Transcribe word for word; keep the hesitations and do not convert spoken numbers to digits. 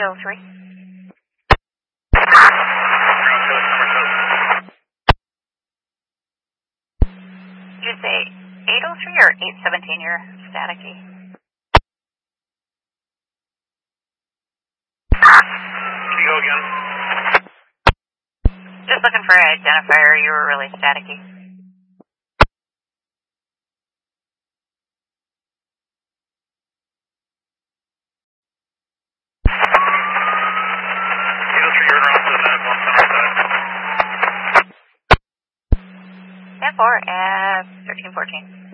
oh three. Did you say eight oh three or eight seventeen? You're staticky. Can you go again? Just looking for an identifier. You were really staticky. ten four at thirteen fourteen.